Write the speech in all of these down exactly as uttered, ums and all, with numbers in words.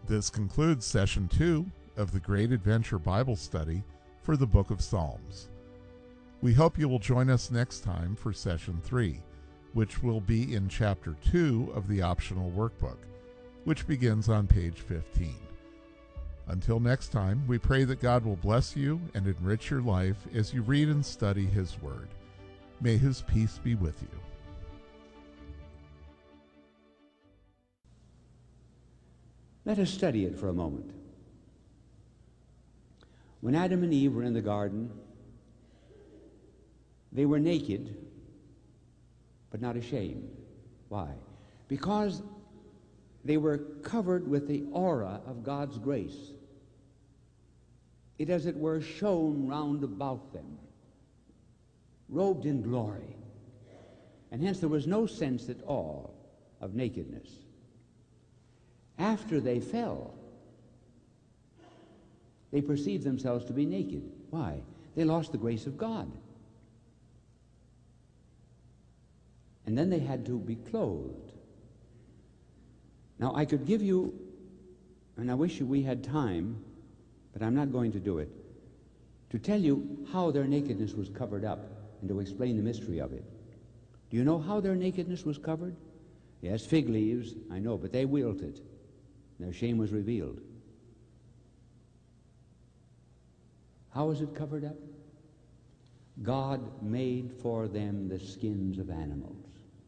This concludes session two of the Great Adventure Bible Study for the Book of Psalms. We hope you will join us next time for session three, which will be in chapter two of the optional workbook, which begins on page fifteen. Until next time, we pray that God will bless you and enrich your life as you read and study His Word. May His peace be with you. Let us study it for a moment. When Adam and Eve were in the garden, they were naked, but not ashamed. Why? Because they were covered with the aura of God's grace. It, as it were, shone round about them, robed in glory. And hence there was no sense at all of nakedness. After they fell, they perceived themselves to be naked. Why? They lost the grace of God. And then they had to be clothed. Now, I could give you, and I wish we had time, but I'm not going to do it, to tell you how their nakedness was covered up and to explain the mystery of it. Do you know how their nakedness was covered? Yes, fig leaves, I know, but they wilted. Their shame was revealed. How was it covered up? God made for them the skins of animals.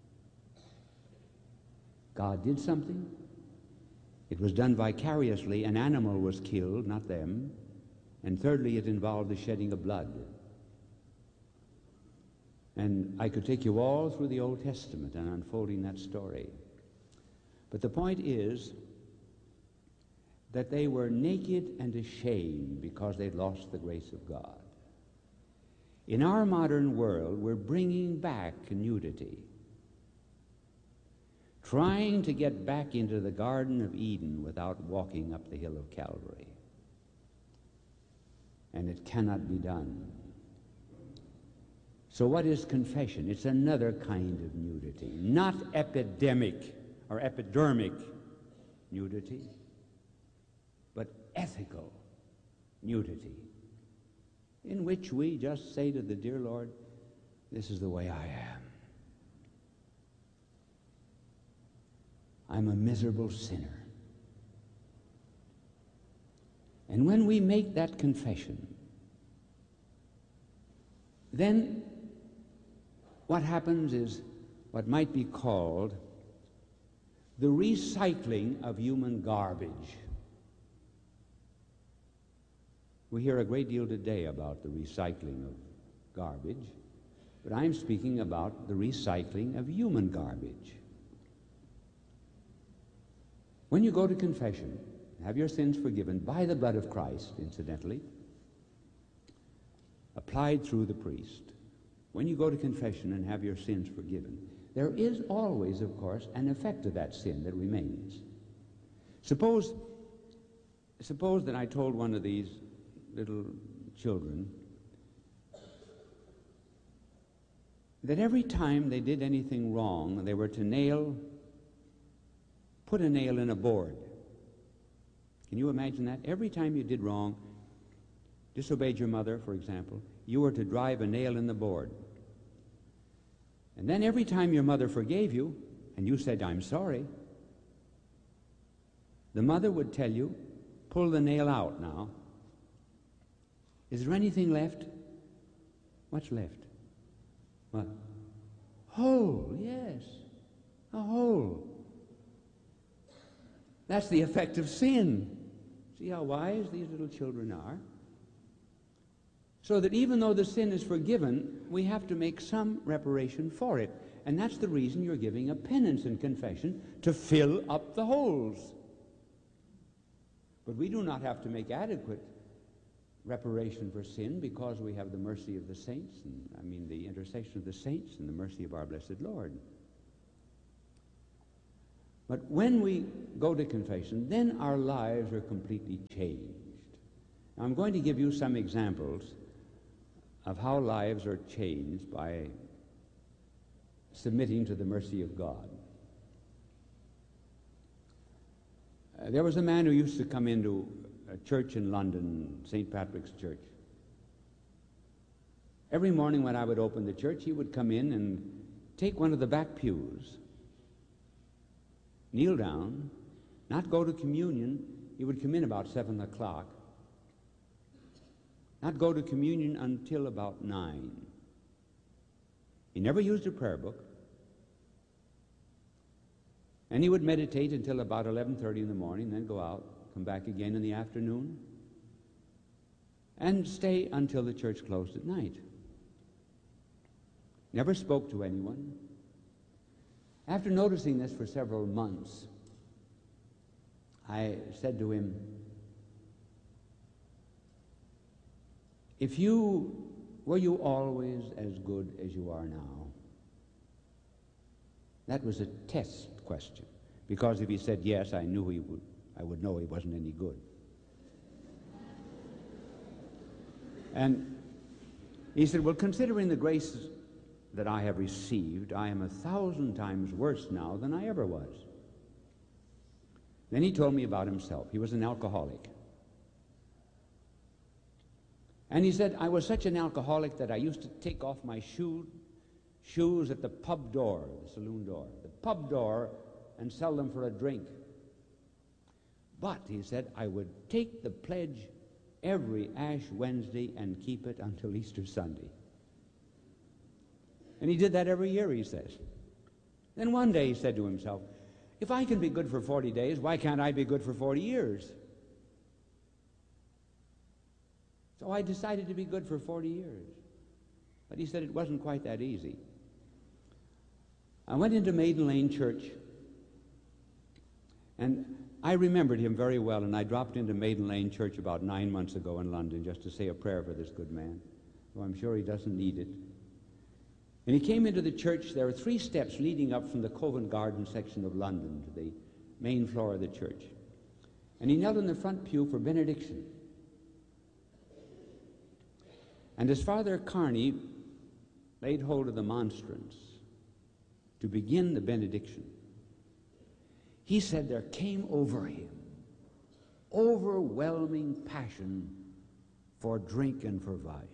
God did something. It was done vicariously. An animal was killed, not them. And thirdly, it involved the shedding of blood. And I could take you all through the Old Testament and unfolding that story. But the point is that they were naked and ashamed because they'd lost the grace of God. In our modern world, we're bringing back nudity, trying to get back into the Garden of Eden without walking up the hill of Calvary. And it cannot be done. So what is confession? It's another kind of nudity, not epidemic or epidermic nudity, but ethical nudity, in which we just say to the dear Lord, this is the way I am. I'm a miserable sinner. And when we make that confession, then what happens is what might be called the recycling of human garbage. We hear a great deal today about the recycling of garbage, but I'm speaking about the recycling of human garbage. When you go to confession, have your sins forgiven by the blood of Christ, incidentally, applied through the priest. When you go to confession and have your sins forgiven, there is always, of course, an effect of that sin that remains. Suppose, suppose that I told one of these little children that every time they did anything wrong, they were to nail, put a nail in a board. Can you imagine that? Every time you did wrong, disobeyed your mother, for example, you were to drive a nail in the board. And then every time your mother forgave you, and you said, I'm sorry, the mother would tell you, pull the nail out now. Is there anything left? What's left? What? Hole, yes, a hole. That's the effect of sin. See how wise these little children are? So that even though the sin is forgiven, we have to make some reparation for it. And that's the reason you're giving a penance and confession, to fill up the holes. But we do not have to make adequate reparation for sin because we have the mercy of the saints, and I mean the intercession of the saints and the mercy of our blessed Lord. But when we go to confession, then our lives are completely changed. Now, I'm going to give you some examples of how lives are changed by submitting to the mercy of God. Uh, there was a man who used to come into a church in London, Saint Patrick's Church. Every morning when I would open the church, he would come in and take one of the back pews, kneel down, not go to communion. He would come in about seven o'clock, not go to communion until about nine. He never used a prayer book. And he would meditate until about eleven thirty in the morning, then go out, come back again in the afternoon, and stay until the church closed at night. Never spoke to anyone. After noticing this for several months, I said to him, if you, were you always as good as you are now? That was a test question, because if he said yes, I knew he would, I would know he wasn't any good. And he said, well, considering the grace that I have received, I am a thousand times worse now than I ever was. Then he told me about himself. He was an alcoholic. And he said, I was such an alcoholic that I used to take off my shoe, shoes at the pub door, the saloon door, the pub door, and sell them for a drink. But, he said, I would take the pledge every Ash Wednesday and keep it until Easter Sunday. And he did that every year, he says. Then one day he said to himself, if I can be good for forty days, why can't I be good for forty years? So I decided to be good for forty years. But he said it wasn't quite that easy. I went into Maiden Lane Church, and I remembered him very well, and I dropped into Maiden Lane Church about nine months ago in London just to say a prayer for this good man, though I'm sure he doesn't need it. And he came into the church. There were three steps leading up from the Covent Garden section of London to the main floor of the church. And he knelt in the front pew for benediction. And as Father Carney laid hold of the monstrance to begin the benediction, he said there came over him overwhelming passion for drink and for vice.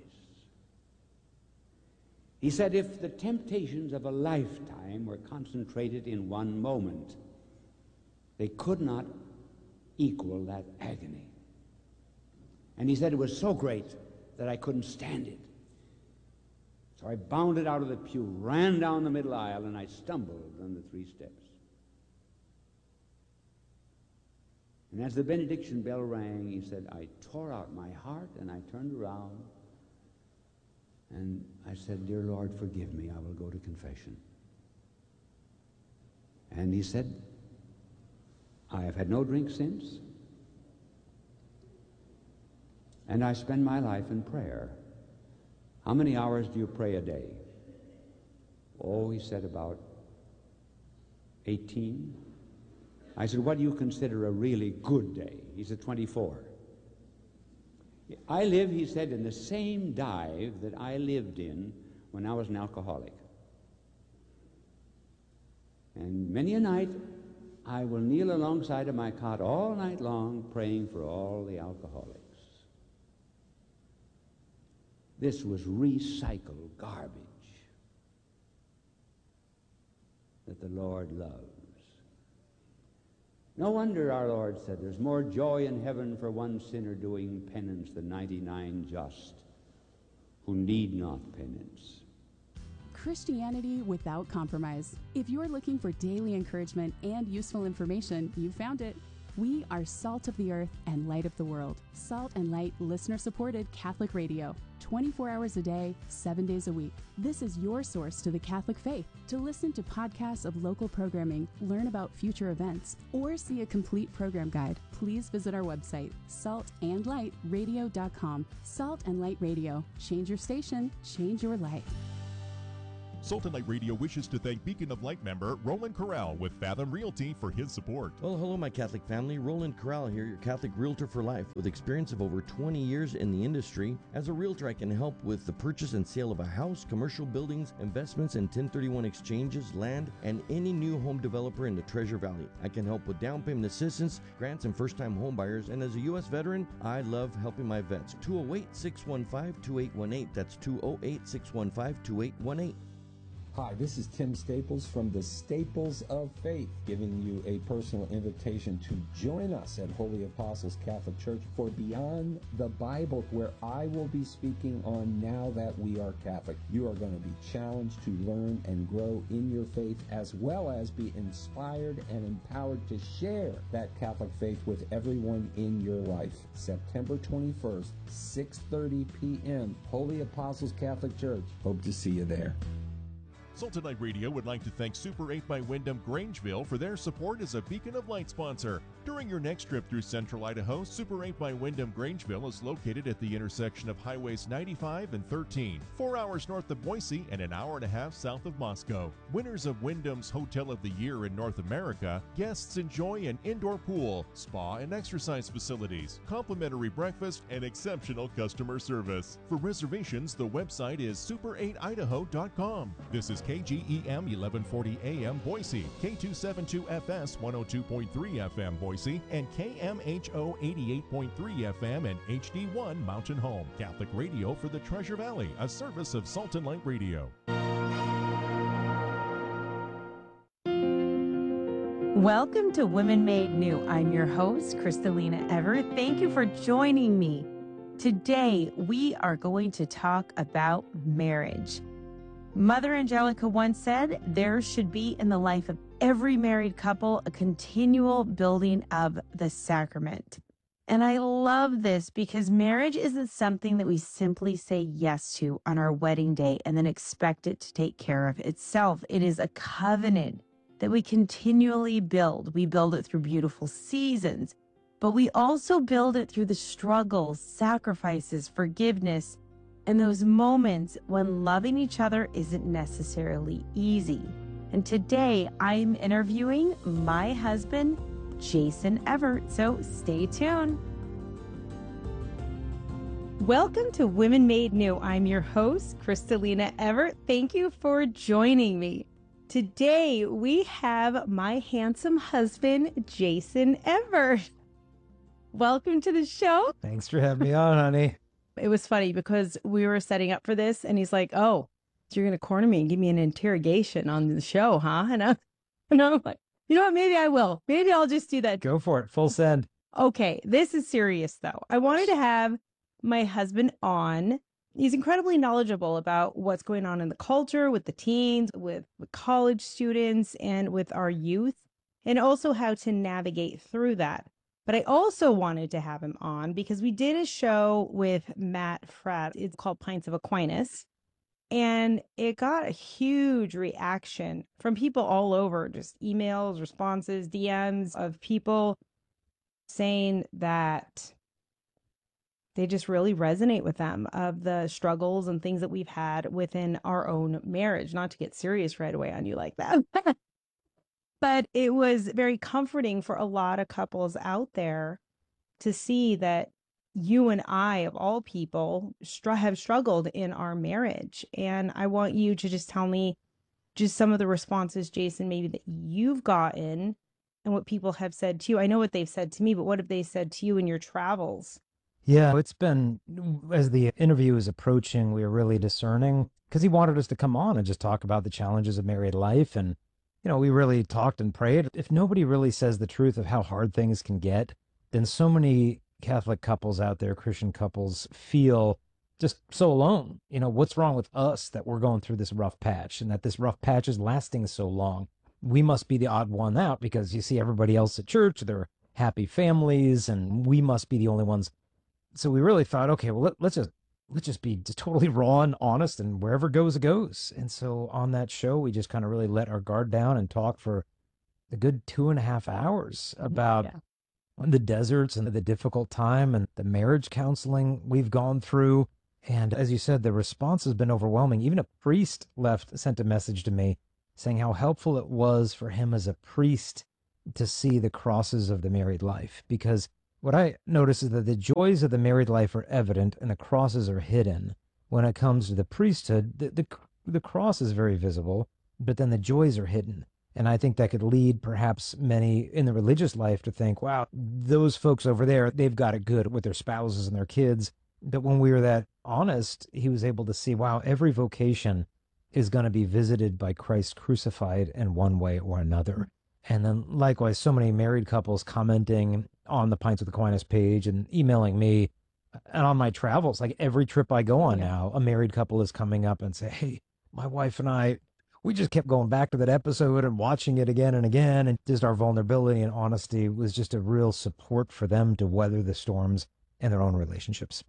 He said if the temptations of a lifetime were concentrated in one moment, they could not equal that agony. And he said it was so great that I couldn't stand it. So I bounded out of the pew, ran down the middle aisle, and I stumbled on the three steps. And as the benediction bell rang, he said, I tore out my heart, and I turned around, and I said, dear Lord, forgive me, I will go to confession. And he said, I have had no drink since, and I spend my life in prayer. How many hours do you pray a day? Oh, he said, about eighteen. I said, what do you consider a really good day? He said, twenty-four. I live, he said, in the same dive that I lived in when I was an alcoholic. And many a night, I will kneel alongside of my cot all night long praying for all the alcoholics. This was recycled garbage that the Lord loves. No wonder our Lord said there's more joy in heaven for one sinner doing penance than ninety-nine just who need not penance. Christianity without compromise. If you're looking for daily encouragement and useful information, you found it. We are salt of the earth and light of the world. Salt and Light listener-supported Catholic radio. twenty-four hours a day, seven days a week. This is your source to the Catholic faith. To listen to podcasts of local programming, learn about future events, or see a complete program guide, please visit our website, salt and light radio dot com. Salt and Light Radio. Change your station, change your life. Salt and Light Radio wishes to thank Beacon of Light member Roland Corral with Fathom Realty for his support. Well, hello, my Catholic family. Roland Corral here, your Catholic realtor for life. With experience of over twenty years in the industry, as a realtor, I can help with the purchase and sale of a house, commercial buildings, investments, and ten thirty-one exchanges, land, and any new home developer in the Treasure Valley. I can help with down payment assistance, grants, and first-time home buyers. And as a U S veteran, I love helping my vets. two oh eight, six one five, two eight one eight. That's two oh eight, six one five, two eight one eight. Hi, this is Tim Staples from the Staples of Faith, giving you a personal invitation to join us at Holy Apostles Catholic Church for Beyond the Bible, where I will be speaking on Now That We Are Catholic. You are going to be challenged to learn and grow in your faith, as well as be inspired and empowered to share that Catholic faith with everyone in your life. September twenty-first, six thirty p.m., Holy Apostles Catholic Church. Hope to see you there. Salt and Light Radio would like to thank Super eight by Wyndham Grangeville for their support as a Beacon of Light sponsor. During your next trip through central Idaho, Super eight by Wyndham Grangeville is located at the intersection of Highways ninety-five and thirteen, four hours north of Boise and an hour and a half south of Moscow. Winners of Wyndham's Hotel of the Year in North America, guests enjoy an indoor pool, spa and exercise facilities, complimentary breakfast, and exceptional customer service. For reservations, the website is super eight idaho dot com. This is K G E M eleven forty A M Boise, K two seventy-two F S one oh two point three F M Boise, and K M H O eighty-eight point three F M and H D one Mountain Home. Catholic radio for the Treasure Valley, a service of Salt and Light Radio. Welcome to Women Made New. I'm your host, Kristalina Everett. Thank you for joining me. Today, we are going to talk about marriage. Mother Angelica once said, there should be in the life of every married couple a continual building of the sacrament. And I love this because marriage isn't something that we simply say yes to on our wedding day and then expect it to take care of itself. It is a covenant that we continually build. We build it through beautiful seasons, but we also build it through the struggles, sacrifices, forgiveness, and those moments when loving each other isn't necessarily easy. And today I'm interviewing my husband, Jason Everett, so stay tuned. Welcome to Women Made New. I'm your host, Kristalina Everett. Thank you for joining me. Today we have my handsome husband, Jason Everett. Welcome to the show. Thanks for having me on, honey. It was funny because we were setting up for this and he's like, oh, so you're going to corner me and give me an interrogation on the show, huh? And, I, and I'm like, you know what? Maybe I will. Maybe I'll just do that. Go for it. Full send. Okay. This is serious, though. I wanted to have my husband on. He's incredibly knowledgeable about what's going on in the culture with the teens, with, with college students, and with our youth, and also how to navigate through that. But I also wanted to have him on because we did a show with Matt Fradd. It's called Pints of Aquinas. And it got a huge reaction from people all over, just emails, responses, D Ms of people saying that they just really resonate with them of the struggles and things that we've had within our own marriage. Not to get serious right away on you like that. But it was very comforting for a lot of couples out there to see that you and I, of all people, str- have struggled in our marriage. And I want you to just tell me just some of the responses, Jason, maybe that you've gotten and what people have said to you. I know what they've said to me, but what have they said to you in your travels? Yeah, it's been, as the interview is approaching, we were really discerning because he wanted us to come on and just talk about the challenges of married life. And you know, we really talked and prayed. If nobody really says the truth of how hard things can get, then so many Catholic couples out there, Christian couples, feel just so alone. You know, what's wrong with us that we're going through this rough patch and that this rough patch is lasting so long? We must be the odd one out because you see everybody else at church, they're happy families, and we must be the only ones. So we really thought, okay, well, let, let's just let's just be just totally raw and honest, and wherever goes, it goes. And so on that show, we just kind of really let our guard down and talk for a good two and a half hours about yeah. the deserts and the difficult time and the marriage counseling we've gone through And as you said, the response has been overwhelming. Even a priest left, sent a message to me saying how helpful it was for him as a priest to see the crosses of the married life. Because what I notice is that the joys of the married life are evident and the crosses are hidden. When it comes to the priesthood, the, the, the cross is very visible, but then the joys are hidden. And I think that could lead perhaps many in the religious life to think, wow, those folks over there, they've got it good with their spouses and their kids. But when we were that honest, he was able to see, wow, every vocation is going to be visited by Christ crucified in one way or another. And then likewise, so many married couples commenting on the Pints with Aquinas page and emailing me. And on my travels, like every trip I go on Yeah. now, a married couple is coming up and say, hey, my wife and I, we just kept going back to that episode and watching it again and again. And just our vulnerability and honesty was just a real support for them to weather the storms in their own relationships.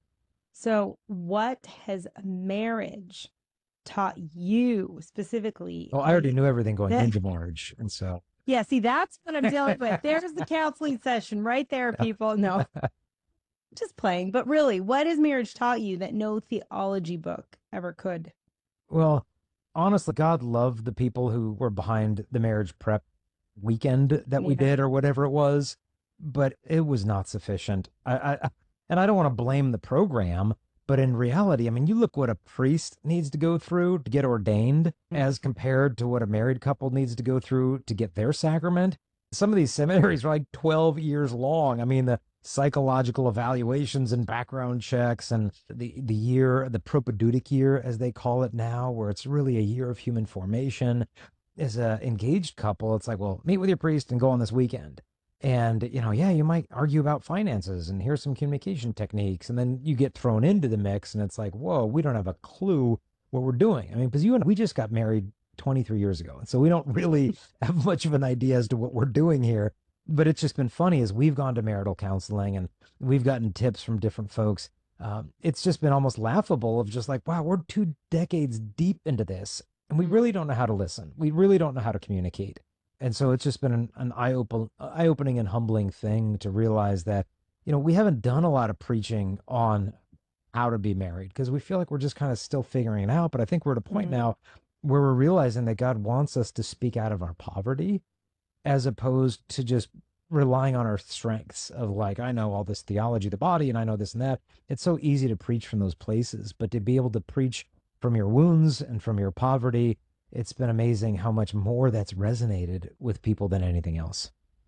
So, what has marriage taught you specifically? Well, I already knew everything going That- into marriage. And so, Yeah, see, that's what I'm dealing with. There's the counseling session right there, people. No, just playing. But really, what has marriage taught you that no theology book ever could? well, honestly, God loved the people who were behind the marriage prep weekend that we Yeah. did or whatever it was, but it was not sufficient. I, I I- and I don't want to blame the program, but in reality, I mean, you look what a priest needs to go through to get ordained as compared to what a married couple needs to go through to get their sacrament. Some of these seminaries are like twelve years long. I mean, the psychological evaluations and background checks and the, the year, the propedeutic year, as they call it now, where it's really a year of human formation. As a engaged couple, it's like, well, meet with your priest and go on this weekend. And, you know, yeah, you might argue about finances and here's some communication techniques. And then you get thrown into the mix and it's like, whoa, we don't have a clue what we're doing. I mean, because you and we just got married twenty-three years ago. And so we don't really have much of an idea as to what we're doing here. But it's just been funny as we've gone to marital counseling and we've gotten tips from different folks. Um, it's just been almost laughable of just like, wow, we're two decades deep into this and we really don't know how to listen. We really don't know how to communicate. And so it's just been an, an eye-open, eye-opening and humbling thing to realize that, you know, we haven't done a lot of preaching on how to be married because we feel like we're just kind of still figuring it out. But I think we're at a point Mhm. now where we're realizing that God wants us to speak out of our poverty as opposed to just relying on our strengths of like, I know all this theology of the body and I know this and that. It's so easy to preach from those places, but to be able to preach from your wounds and from your poverty, it's been amazing how much more that's resonated with people than anything else.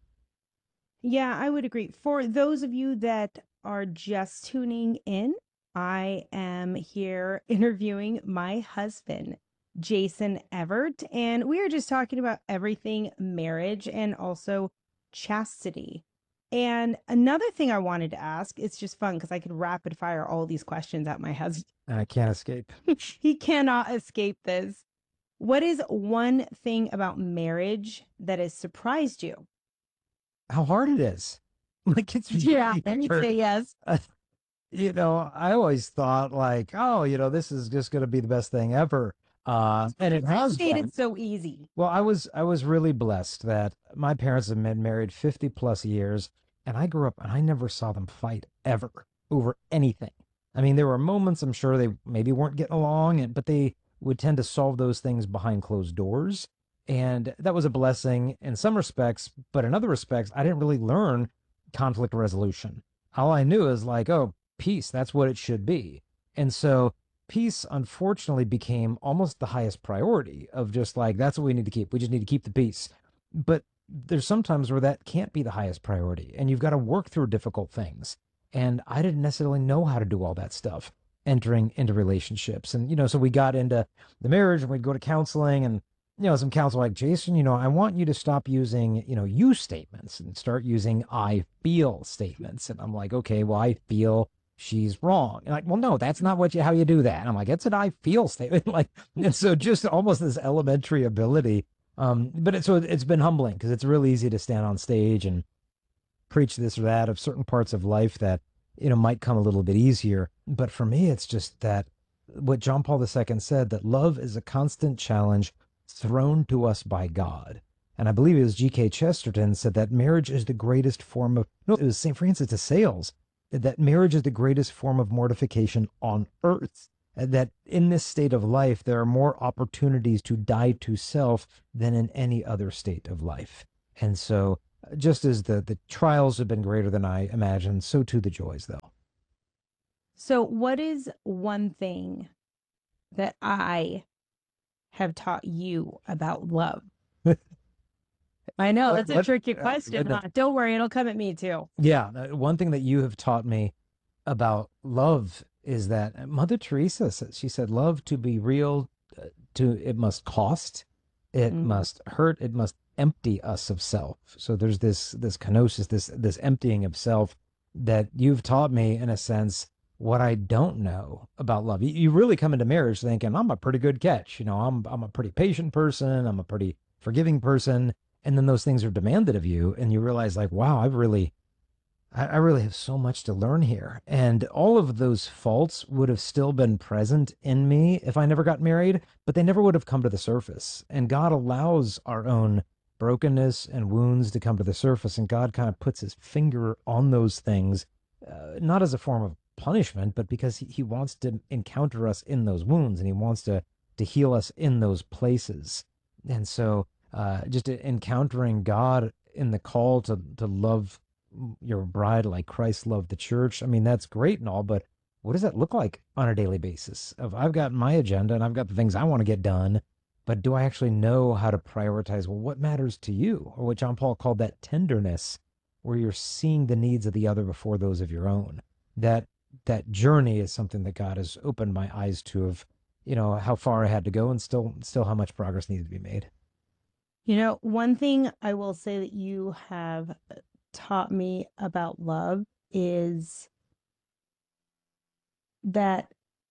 Yeah, I would agree. For those of you that are just tuning in, I am here interviewing my husband, Jason Evert, and we are just talking about everything marriage and also chastity. And another thing I wanted to ask, it's just fun because I could rapid fire all these questions at my husband. And I can't escape. He cannot escape this. What is one thing about marriage that has surprised you? How hard it is. Like it's Yeah, really let me hard. say yes. You know, I always thought like, oh, you know, this is just going to be the best thing ever. Uh, and it has Made been. it so easy. Well, I was I was really blessed that my parents have been married fifty plus years, and I grew up and I never saw them fight ever over anything. I mean, there were moments I'm sure they maybe weren't getting along, and but they would tend to solve those things behind closed doors, and that was a blessing in some respects. But in other respects, I didn't really learn conflict resolution. All I knew is like, oh, peace. That's what it should be, and so. Peace, unfortunately, became almost the highest priority of just like, that's what we need to keep. We just need to keep the peace. But there's sometimes where that can't be the highest priority, and you've got to work through difficult things. And I didn't necessarily know how to do all that stuff entering into relationships. And, you know, so we got into the marriage and we'd go to counseling and, you know, some counsel like, Jason, you know, I want you to stop using, you know, you statements and start using I feel statements. And I'm like, okay, well, I feel she's wrong. And like, well, no, that's not what you, how you do that. And I'm like, it's an I feel statement. Like, and so just almost this elementary ability. Um, but it, so it's been humbling because it's real easy to stand on stage and preach this or that of certain parts of life that, you know, might come a little bit easier. But for me, it's just that what John Paul the Second said, that love is a constant challenge thrown to us by God. And I believe it was G K Chesterton said that marriage is the greatest form of, no, it was Saint Francis de Sales. that marriage is the greatest form of mortification on earth. That in this state of life, there are more opportunities to die to self than in any other state of life. And so just as the, the trials have been greater than I imagined, so too the joys, though. So what is one thing that I have taught you about love? I know, that's a What- tricky uh, question. uh, huh? Don't worry, it'll come at me too. Yeah, uh, one thing that you have taught me about love is that Mother Teresa said, she said, love to be real, uh, to it must cost, it Mhm. must hurt, it must empty us of self. So there's this this kenosis, this this emptying of self that you've taught me, in a sense, what I don't know about love. You, you really come into marriage thinking, I'm a pretty good catch. You know, I'm I'm a pretty patient person, I'm a pretty forgiving person. And then those things are demanded of you, and you realize, like, wow, I've really, I, I really have so much to learn here. And all of those faults would have still been present in me if I never got married, but they never would have come to the surface. And God allows our own brokenness and wounds to come to the surface, and God kind of puts his finger on those things, uh, not as a form of punishment, but because he, he wants to encounter us in those wounds, and he wants to to heal us in those places. And so uh, just encountering God in the call to to love your bride like Christ loved the church. I mean, that's great and all, but what does that look like on a daily basis? Of I've got my agenda and I've got the things I want to get done, but do I actually know how to prioritize, well, what matters to you? Or what John Paul called that tenderness, where you're seeing the needs of the other before those of your own. That that journey is something that God has opened my eyes to, of, you know, how far I had to go, and still still how much progress needed to be made. You know, one thing I will say that you have taught me about love is that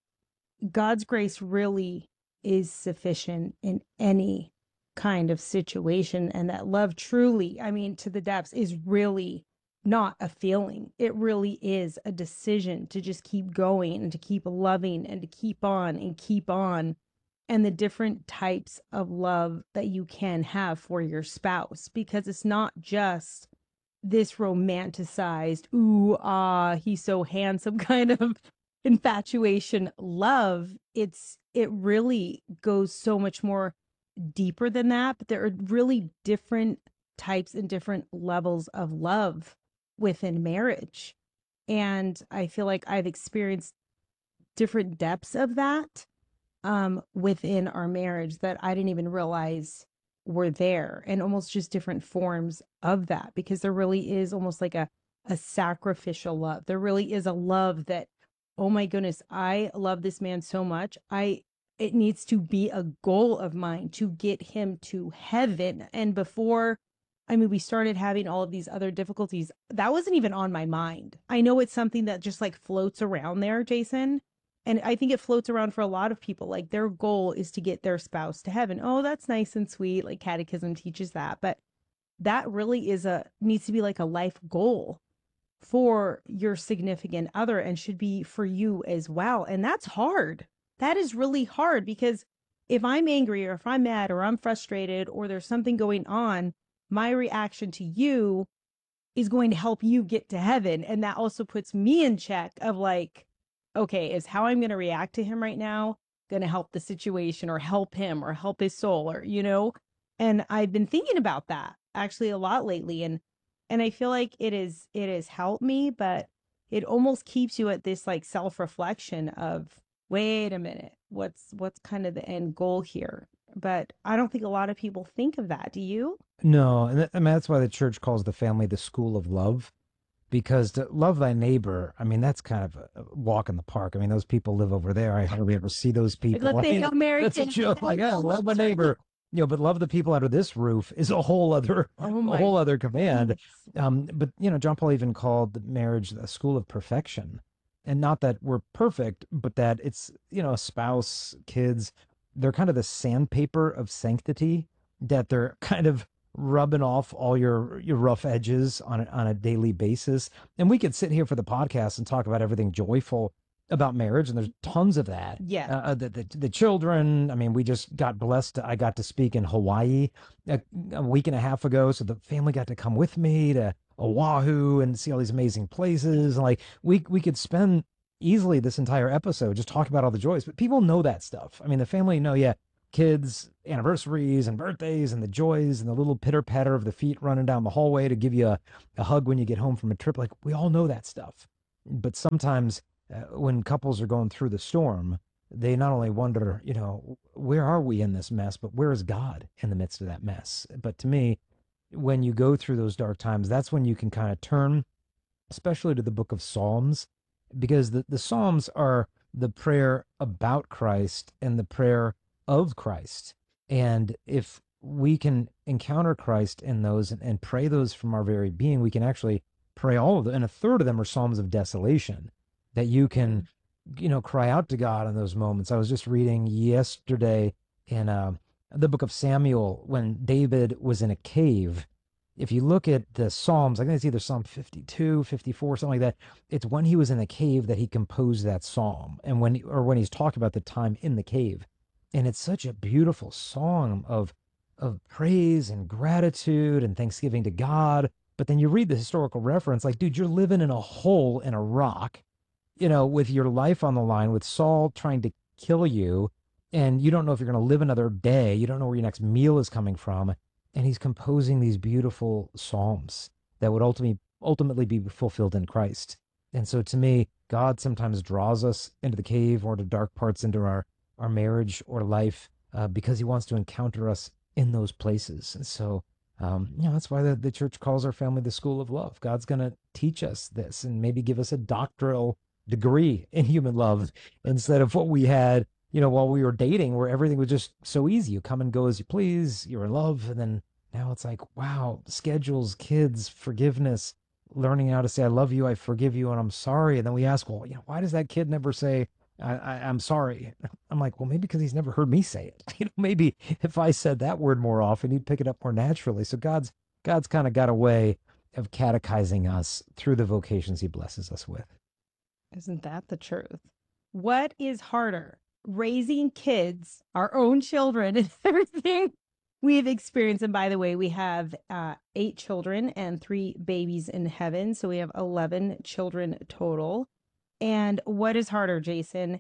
God's grace really is sufficient in any kind of situation, and that love truly, I mean, to the depths, is really not a feeling. It really is a decision to just keep going and to keep loving and to keep on and keep on. And the different types of love that you can have for your spouse, because it's not just this romanticized, ooh, ah, he's so handsome kind of infatuation love. It's, it really goes so much more deeper than that, but there are really different types and different levels of love within marriage. And I feel like I've experienced different depths of that um, within our marriage that I didn't even realize were there, and almost just different forms of that, because there really is almost like a, a sacrificial love. There really is a love that, oh my goodness, I love this man so much. I, it needs to be a goal of mine to get him to heaven. And before, I mean, we started having all of these other difficulties, that wasn't even on my mind. I know it's something that just like floats around there, Jason. And I think it floats around for a lot of people. Like, their goal is to get their spouse to heaven. Oh, that's nice and sweet. Like, catechism teaches that. But that really is a, needs to be like a life goal for your significant other, and should be for you as well. And that's hard. That is really hard, because if I'm angry, or if I'm mad, or I'm frustrated, or there's something going on, my reaction to you is going to help you get to heaven. And that also puts me in check of like, okay, is how I'm going to react to him right now going to help the situation, or help him, or help his soul, or, you know? And I've been thinking about that actually a lot lately. And, and I feel like it is, it has helped me, but it almost keeps you at this like self-reflection of, wait a minute, what's, what's kind of the end goal here? But I don't think a lot of people think of that. Do you? No, and that, I mean, that's why the church calls the family the school of love, because to love thy neighbor, I mean, that's kind of a walk in the park. I mean, those people live over there. I hardly ever see those people. Like, let's I say mean, Hail Mary that's a to joke. Like, yeah, love my neighbor. You know, but love the people under this roof is a whole other, Oh a my whole other command. goodness. Um, but you know, John Paul even called the marriage a school of perfection, and not that we're perfect, but that it's, you know, a spouse, kids, they're kind of the sandpaper of sanctity, that they're kind of rubbing off all your your rough edges on a, on a daily basis. And we could sit here for the podcast and talk about everything joyful about marriage, and there's tons of that. Yeah. Uh, the, the the children. I mean, we just got blessed. I got to speak in Hawaii a, a week and a half ago, so the family got to come with me to Oahu and see all these amazing places. And like we we could spend easily this entire episode just talking about all the joys, but people know that stuff. I mean, the family know, yeah, kids, anniversaries and birthdays and the joys and the little pitter patter of the feet running down the hallway to give you a, a hug when you get home from a trip. Like we all know that stuff. But sometimes uh, when couples are going through the storm, they not only wonder, you know, where are we in this mess, but where is God in the midst of that mess? But to me, when you go through those dark times, that's when you can kind of turn, especially to the book of Psalms, because the, the Psalms are the prayer about Christ and the prayer of Christ. And if we can encounter Christ in those and, and pray those from our very being, we can actually pray all of them. And a third of them are Psalms of desolation that you can, you know, cry out to God in those moments. I was just reading yesterday in uh, the book of Samuel when David was in a cave. If you look at the Psalms, I think it's either Psalm fifty-two, fifty-four, something like that. It's when he was in the cave that he composed that psalm, and when or when he's talking about the time in the cave. And it's such a beautiful song of of praise and gratitude and thanksgiving to God. But then you read the historical reference, like, dude, you're living in a hole in a rock, you know, with your life on the line, with Saul trying to kill you, and you don't know if you're going to live another day. You don't know where your next meal is coming from. And he's composing these beautiful psalms that would ultimately ultimately be fulfilled in Christ. And so to me, God sometimes draws us into the cave or to dark parts into our, our marriage or life uh, because he wants to encounter us in those places. And so, um, you know, that's why the, the church calls our family the school of love. God's going to teach us this and maybe give us a doctoral degree in human love instead of what we had, you know, while we were dating, where everything was just so easy. You come and go as you please, you're in love. And then now it's like, wow, schedules, kids, forgiveness, learning how to say, I love you, I forgive you, and I'm sorry. And then we ask, well, you know, why does that kid never say, I, I, I'm sorry? I'm like, well, maybe because he's never heard me say it. You know, maybe if I said that word more often, he'd pick it up more naturally. So God's God's kind of got a way of catechizing us through the vocations he blesses us with. Isn't that the truth? What is harder? Raising kids, our own children, and everything we've experienced. And by the way, we have uh, eight children and three babies in heaven. So we have eleven children total. And what is harder, Jason?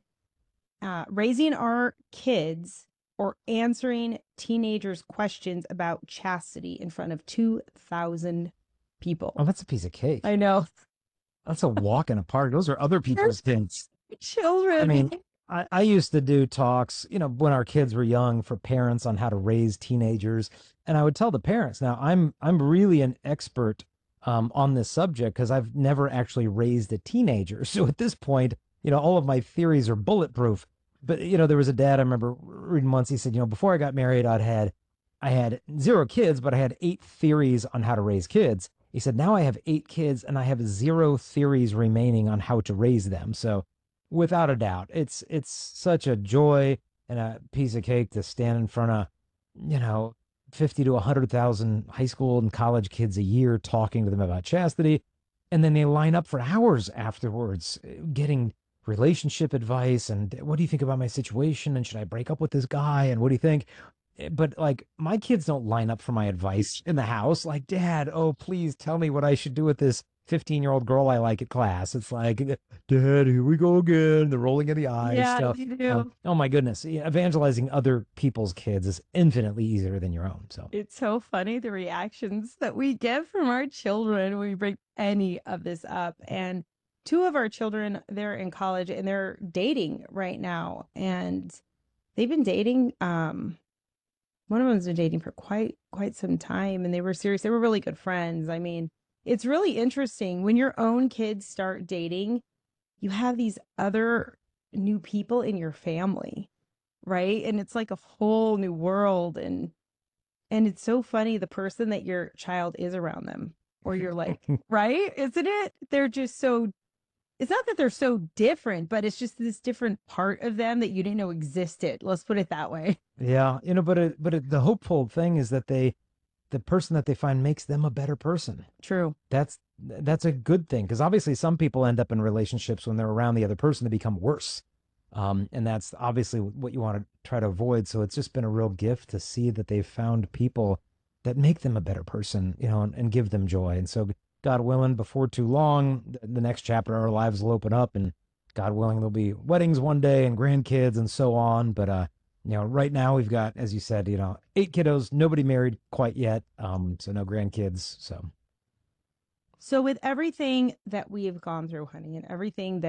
Uh, raising our kids or answering teenagers' questions about chastity in front of two thousand people? Oh, that's a piece of cake. I know. That's a walk in a park. Those are other people's kids. Children. I mean, I, I used to do talks, you know, when our kids were young for parents on how to raise teenagers. And I would tell the parents, now I'm I'm really an expert um, on this subject because I've never actually raised a teenager. So at this point, you know, all of my theories are bulletproof. But, you know, there was a dad I remember reading once, he said, you know, before I got married, I'd had, I had zero kids, but I had eight theories on how to raise kids. He said, now I have eight kids and I have zero theories remaining on how to raise them. So without a doubt, it's it's such a joy and a piece of cake to stand in front of, you know, fifty to one hundred thousand high school and college kids a year talking to them about chastity. And then they line up for hours afterwards getting relationship advice and what do you think about my situation and should I break up with this guy and what do you think? But like my kids don't line up for my advice in the house. Like, Dad, oh, please tell me what I should do with this fifteen year old girl I like at class. It's like, Dad, here we go again. The rolling of the eyes Yeah, stuff. you do. Um, oh my goodness. Evangelizing other people's kids is infinitely easier than your own. So It's so funny the reactions that we get from our children when we bring any of this up. And two of our children, they're in college and they're dating right now. And they've been dating. Um, one of them's been dating for quite quite some time, and they were serious. They were really good friends. I mean, it's really interesting when your own kids start dating. You have these other new people in your family, right? And it's like a whole new world, and and it's so funny the person that your child is around them, or you're like, right? Isn't it? They're just so. It's not that they're so different, but it's just this different part of them that you didn't know existed. Let's put it that way. yeah, you know, but it, but it, the hopeful thing is that they, the person that they find makes them a better person. True. That's that's a good thing because obviously some people end up in relationships when they're around the other person to become worse, um, and that's obviously what you want to try to avoid. So it's just been a real gift to see that they've found people that make them a better person, you know, and, and give them joy. And so God willing, before too long, th- the next chapter of our lives will open up, and God willing, there'll be weddings one day and grandkids and so on. But, uh, you know, right now we've got, as you said, you know, eight kiddos, nobody married quite yet. Um, so no grandkids. So So with everything that we have gone through, honey, and everything that